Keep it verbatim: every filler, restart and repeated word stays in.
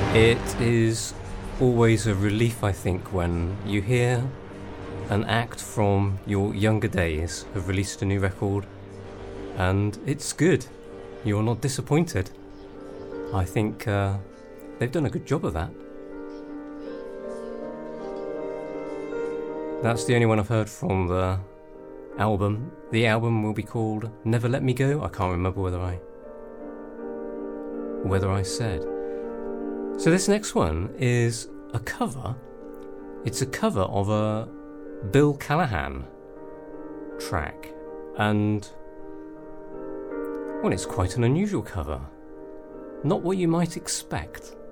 It is always a relief, I think, when you hear an act from your younger days have released a new record and it's good. You're not disappointed. I think uh, they've done a good job of that. That's the only one I've heard from the album. The album will be called Never Let Me Go. I can't remember whether I whether I said. So this next one is a cover. It's a cover of a Bill Callahan track, and well, it's quite an unusual cover. Not what you might expect.